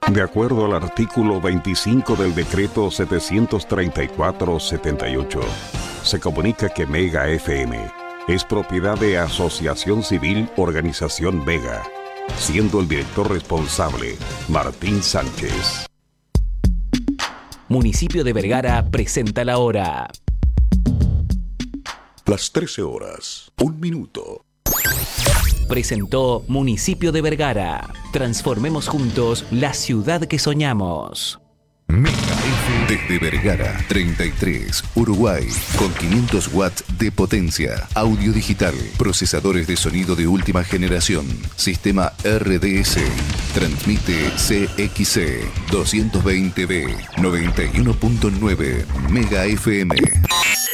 De acuerdo al artículo 25 del decreto 734-78, se comunica que Mega FM es propiedad de Asociación Civil Organización Mega, siendo el director responsable Martín Sánchez. Municipio de Vergara presenta la hora. Las 13 horas, 1 minuto. Presentó Municipio de Vergara. Transformemos juntos la ciudad que soñamos. Mega FM desde Vergara, 33, Uruguay, con 500 watts de potencia, audio digital, procesadores de sonido de última generación, sistema RDS, transmite CXC 220B, 91.9 Mega FM.